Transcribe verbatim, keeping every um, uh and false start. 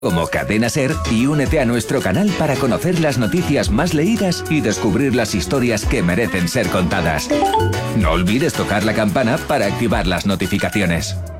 como Cadena Ser y únete a nuestro canal para conocer las noticias más leídas y descubrir las historias que merecen ser contadas. No olvides tocar la campana para activar las notificaciones.